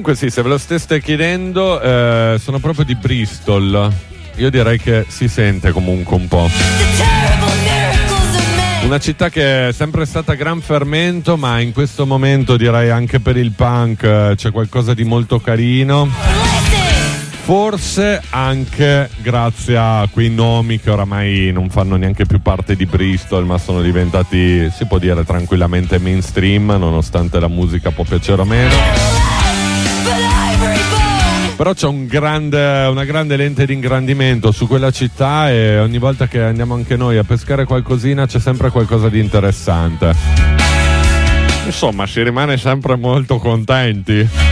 Comunque sì, se ve lo steste chiedendo, sono proprio di Bristol. Io direi che si sente comunque un po'. Una città che è sempre stata gran fermento, ma in questo momento direi anche per il punk c'è qualcosa di molto carino. Forse anche grazie a quei nomi che oramai non fanno neanche più parte di Bristol, ma sono diventati, si può dire, tranquillamente mainstream, nonostante la musica può piacere o meno. Però c'è una grande lente di ingrandimento su quella città e ogni volta che andiamo anche noi a pescare qualcosina c'è sempre qualcosa di interessante. Insomma, si rimane sempre molto contenti.